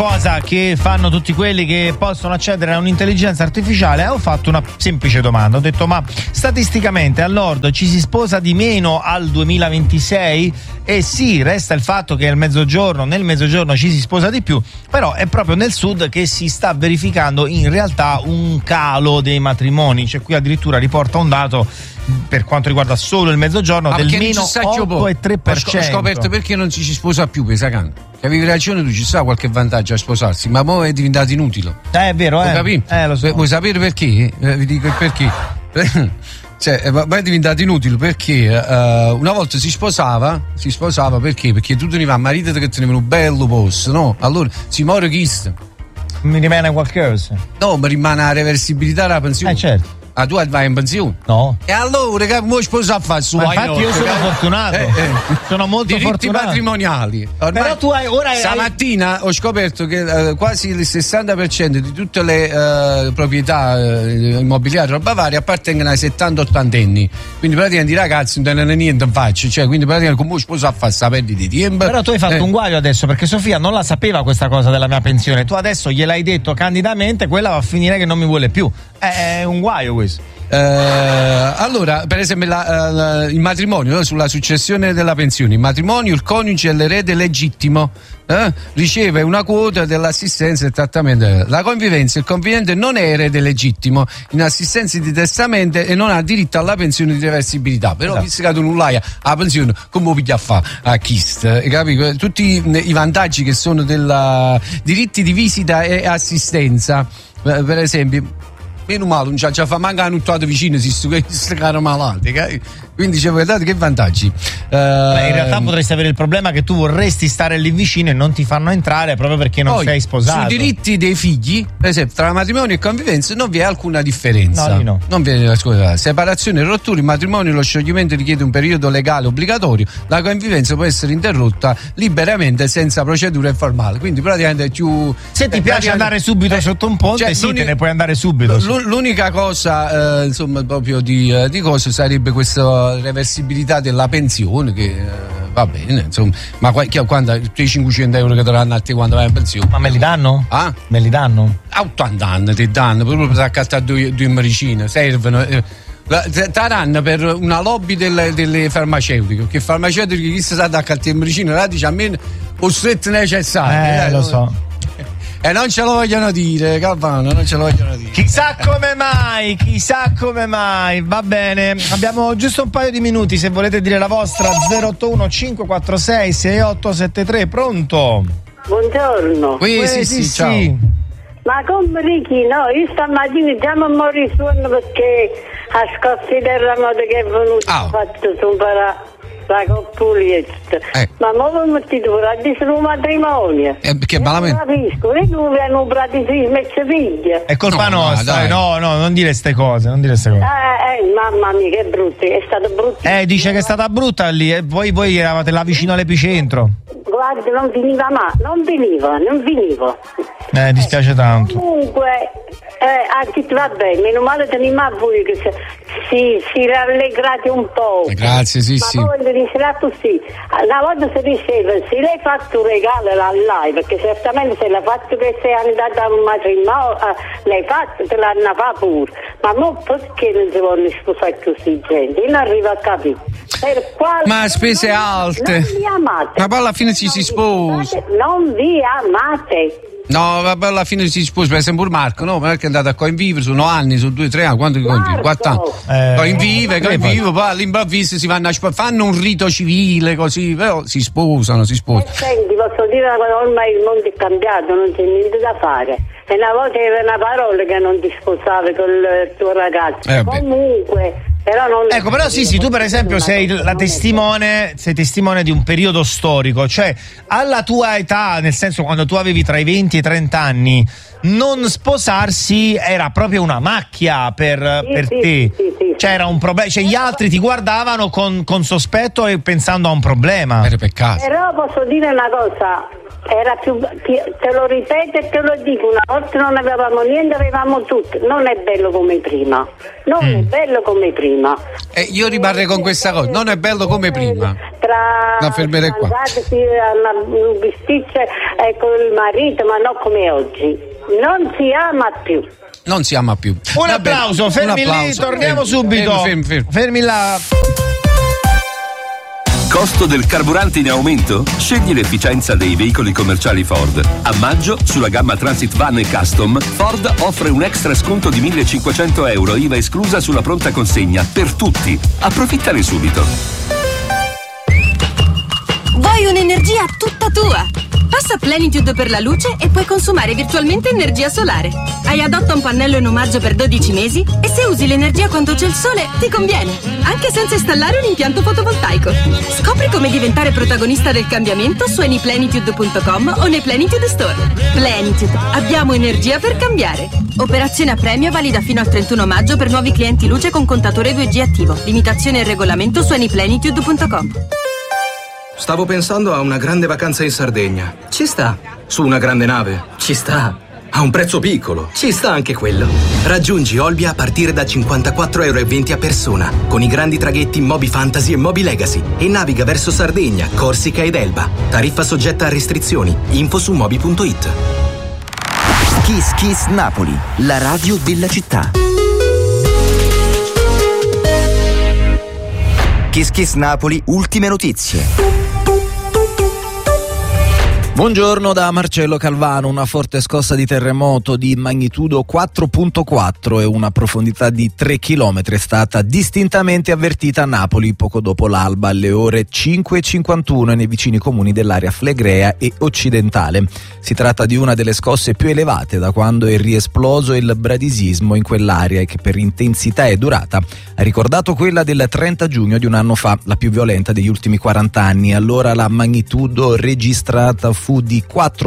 cosa che fanno tutti quelli che possono accedere a un'intelligenza artificiale. Ho fatto una semplice domanda, ho detto: ma statisticamente al nord ci si sposa di meno al 2026? E sì, resta il fatto che nel mezzogiorno ci si sposa di più, però è proprio nel sud che si sta verificando in realtà un calo dei matrimoni. Cioè qui addirittura riporta un dato per quanto riguarda solo il mezzogiorno del meno 8,3%. Ho scoperto perché non ci si sposa più, Pesacano. Che avevi ragione tu, ci sta qualche vantaggio a sposarsi, ma ora è diventato inutile. È vero, lo so. Vuoi sapere perché? Vi dico il perché. Cioè, è diventato inutile perché una volta si sposava perché tu tenevi a marito che teneva un bello posto, no? Allora si muore chi sta? Mi rimane qualcosa? No, ma rimane la reversibilità della pensione. Certo. Ah, tu vai in pensione? No. E allora che vuoi sposare a fare su? Infatti io sono fortunato. Sono molto diritti fortunato. Patrimoniali. Ormai, però tu stamattina ho scoperto che quasi il 60% di tutte le proprietà immobiliari roba varia appartengono ai 70-80 anni. Quindi praticamente i ragazzi non hanno niente in faccia. Cioè, quindi praticamente come sposa a fare sta perdita di tempo. Però tu hai fatto un guaio adesso, perché Sofia non la sapeva questa cosa della mia pensione. Tu adesso gliel'hai detto candidamente, quella va a finire che non mi vuole più. È un guaio questo. Allora, per esempio il matrimonio, no? Sulla successione della pensione, il matrimonio, il coniuge e l'erede legittimo riceve una quota dell'assistenza e del trattamento. La convivenza, il convivente non è erede legittimo in assistenza di testamento e non ha diritto alla pensione di reversibilità. Però visto che tu non l'hai la pensione, come lo piglia a fare a Kist? Capito? Tutti i vantaggi che sono della diritti di visita e assistenza, per esempio. Meno male, non ci fa manca nuttato vicino, si sta caro malati, quindi guardate che vantaggi. In realtà potresti avere il problema che tu vorresti stare lì vicino e non ti fanno entrare proprio perché non sei sposato. Sui diritti dei figli, per esempio, tra matrimonio e convivenza non vi è alcuna differenza. No. Non viene separazione e rottura, il matrimonio, lo scioglimento richiede un periodo legale obbligatorio, la convivenza può essere interrotta liberamente senza procedure formali. Quindi praticamente se ti piace andare subito sotto un ponte, te ne puoi andare subito. L'unica cosa, insomma, proprio di cosa sarebbe questa reversibilità della pensione, che va bene, insomma, ma quando i 500 euro che daranno a te quando vai in pensione? Ma me li danno? Ah? Me li danno? A 80 anni ti danno, proprio per accattare due medicine, servono. Taranno per una lobby delle farmaceutiche, che farmaceutiche chi si sa da accattare medicine, là dice almeno o stretto necessario. Lo so. E non ce lo vogliono dire, Calvano, non ce lo vogliono dire. Chissà come mai, va bene. Abbiamo giusto un paio di minuti, se volete dire la vostra. 081 546 6873, pronto? Buongiorno. Sì, ciao. Ma come Ricky, no, io stamattina già mi morì sonno perché a scosse della moda che è venuta fatto superare la coppulietta. Ma ora mi ti dovrà dire sul matrimonio. Perché malamente? Non capisco, e tu hanno un pratisismo e ci piglia. È colpa nostra, no, non dire ste cose, mamma mia, che brutta, è stata brutta. Dice che è stata brutta lì e voi eravate là vicino all'epicentro. Guarda, non finiva mai, non finiva. Dispiace tanto. Comunque, va bene, meno male teniamo a voi che si rallegrate un po'. Grazie, sì. Ma poi diceva così, una volta si diceva, se lei ha fatto un regalo a lei, perché certamente se l'ha fatto che sei andata a un matrimonio, l'hai fatto, te l'hanno fatto pure. Ma mo perché non si vuole sposare così gente? Io non arrivo a capire. Ma spese alte. Non vi amate. Ma poi alla fine ci si sposa. Non vi amate. No, vabbè, alla fine si sposa, per esempio Marco, no? Perché è andato a convivere, sono anni, sono 2-3 anni, quanto convive? 4 anni. Convive, poi all'improvviso si vanno fanno un rito civile così, però si sposano. Senti, posso dire che ormai il mondo è cambiato, non c'è niente da fare. E una volta era una parola che non ti sposavi con il tuo ragazzo. Comunque. Però sì, tu per esempio sei testimone di un periodo storico, cioè alla tua età, nel senso quando tu avevi tra i 20 e i 30 anni, non sposarsi era proprio una macchia per te. Sì. C'era un problema, cioè gli altri ti guardavano con sospetto e pensando a un problema. Era peccato. Però posso dire una cosa, era più, te lo ripeto e te lo dico, una volta non avevamo niente, avevamo tutto, non è bello come prima, è bello come prima. Io rimarrei con questa cosa, non è bello come prima. tra L'infermiera è qua. si bisticce con il marito, ma non come oggi. Non si ama più. Non si ama più. Un applauso, fermi lì, torniamo subito. Fermi là. Costo del carburante in aumento? Scegli l'efficienza dei veicoli commerciali Ford. A maggio, sulla gamma Transit Van e Custom, Ford offre un extra sconto di 1.500 euro, IVA esclusa sulla pronta consegna, per tutti. Approfittane subito. Vuoi un'energia tutta tua? Passa Plenitude per la luce e puoi consumare virtualmente energia solare. Hai adotta un pannello in omaggio per 12 mesi e se usi l'energia quando c'è il sole ti conviene, anche senza installare un impianto fotovoltaico. Scopri come diventare protagonista del cambiamento su anyplenitude.com o nei Plenitude Store. Plenitude, abbiamo energia per cambiare. Operazione a premio valida fino al 31 maggio per nuovi clienti luce con contatore 2G attivo. Limitazione e regolamento su anyplenitude.com. Stavo pensando a una grande vacanza in Sardegna. Ci sta. Su una grande nave. Ci sta. A un prezzo piccolo. Ci sta anche quello. Raggiungi Olbia a partire da 54,20 € a persona, con i grandi traghetti Moby Fantasy e Moby Legacy, e naviga verso Sardegna, Corsica ed Elba. Tariffa soggetta a restrizioni. Info su moby.it. Kiss Kiss Napoli, la radio della città. Kiss Kiss Napoli, ultime notizie. Buongiorno da Marcello Calvano. Una forte scossa di terremoto di magnitudo 4.4 e una profondità di 3 km è stata distintamente avvertita a Napoli poco dopo l'alba alle ore 5:51 nei vicini comuni dell'area flegrea e occidentale. Si tratta di una delle scosse più elevate da quando è riesploso il bradisismo in quell'area e che per intensità e durata ha ricordato quella del 30 giugno di un anno fa, la più violenta degli ultimi 40 anni. Allora la magnitudo registrata fu di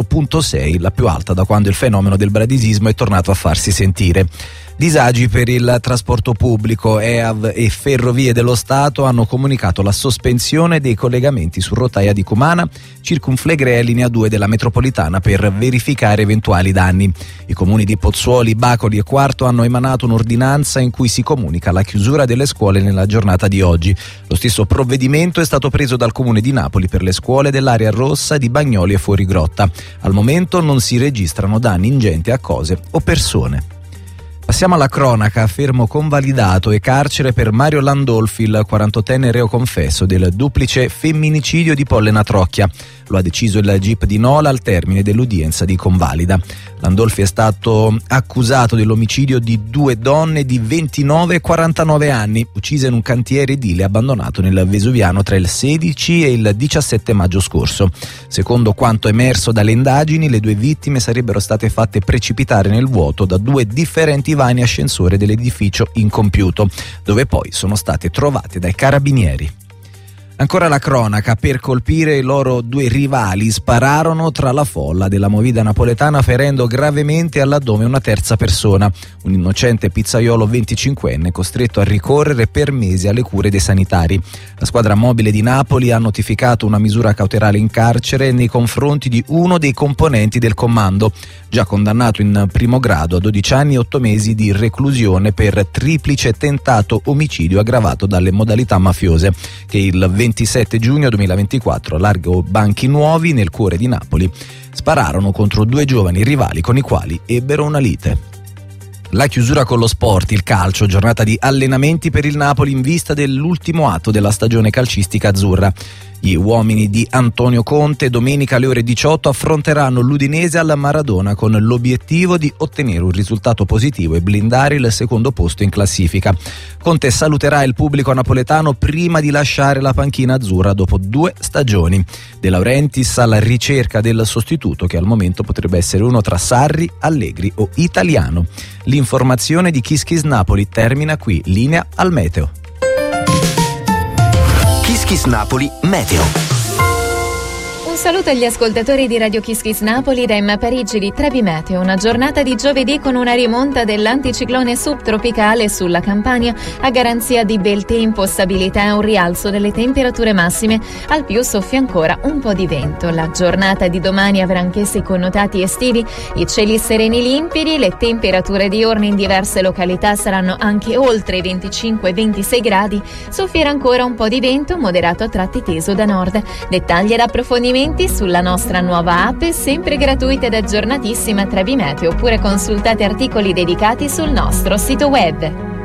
4.6, la più alta da quando il fenomeno del bradisismo è tornato a farsi sentire. Disagi per il trasporto pubblico. EAV e Ferrovie dello Stato hanno comunicato la sospensione dei collegamenti su rotaia di Cumana, Circumflegrea e linea 2 della metropolitana per verificare eventuali danni. I comuni di Pozzuoli, Bacoli e Quarto hanno emanato un'ordinanza in cui si comunica la chiusura delle scuole nella giornata di oggi. Lo stesso provvedimento è stato preso dal comune di Napoli per le scuole dell'area rossa di Bagnoli e Fuorigrotta. Al momento non si registrano danni ingenti a cose o persone. Passiamo alla cronaca. Fermo convalidato e carcere per Mario Landolfi, il 48enne reo confesso del duplice femminicidio di Pollena Trocchia. Lo ha deciso il GIP di Nola al termine dell'udienza di convalida. Landolfi è stato accusato dell'omicidio di 2 donne di 29 e 49 anni, uccise in un cantiere edile abbandonato nel Vesuviano tra il 16 e il 17 maggio scorso. Secondo quanto emerso dalle indagini, le 2 vittime sarebbero state fatte precipitare nel vuoto da 2 differenti vani ascensore dell'edificio incompiuto, dove poi sono state trovate dai carabinieri. Ancora la cronaca. Per colpire i loro 2 rivali spararono tra la folla della movida napoletana, ferendo gravemente all'addome una terza persona, un innocente pizzaiolo 25enne costretto a ricorrere per mesi alle cure dei sanitari. La squadra mobile di Napoli ha notificato una misura cautelare in carcere nei confronti di uno dei componenti del commando, già condannato in primo grado a 12 anni e 8 mesi di reclusione per triplice tentato omicidio aggravato dalle modalità mafiose, che il 27 giugno 2024 a largo Banchi Nuovi, nel cuore di Napoli, spararono contro 2 giovani rivali con i quali ebbero una lite. La chiusura con lo sport, il calcio, giornata di allenamenti per il Napoli in vista dell'ultimo atto della stagione calcistica azzurra. Gli uomini di Antonio Conte domenica alle ore 18 affronteranno l'Udinese alla Maradona con l'obiettivo di ottenere un risultato positivo e blindare il secondo posto in classifica. Conte saluterà il pubblico napoletano prima di lasciare la panchina azzurra dopo 2 stagioni. De Laurentiis alla ricerca del sostituto, che al momento potrebbe essere uno tra Sarri, Allegri o Italiano. L'informazione di Kiss Kiss Napoli termina qui. Linea al meteo. Kiss Kiss Napoli Meteo. Un saluto agli ascoltatori di Radio Kiss Kiss Napoli da Emma Parigi di Trebi Meteo. Una giornata di giovedì con una rimonta dell'anticiclone subtropicale sulla Campania a garanzia di bel tempo, stabilità e un rialzo delle temperature massime. Al più soffia ancora un po' di vento. La giornata di domani avrà anch'essi connotati estivi, i cieli sereni limpidi, le temperature diurne in diverse località saranno anche oltre i 25-26 gradi. Soffierà ancora un po' di vento, moderato a tratti teso da nord. Dettagli ed approfondimenti sulla nostra nuova app, sempre gratuita ed aggiornatissima Trebi Meteo, oppure consultate articoli dedicati sul nostro sito web.